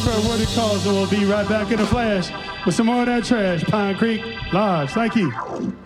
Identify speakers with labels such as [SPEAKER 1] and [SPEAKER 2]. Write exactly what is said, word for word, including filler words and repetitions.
[SPEAKER 1] What it calls, and we'll be right back in a flash with some more of that trash. Pine Creek Lodge. Thank you.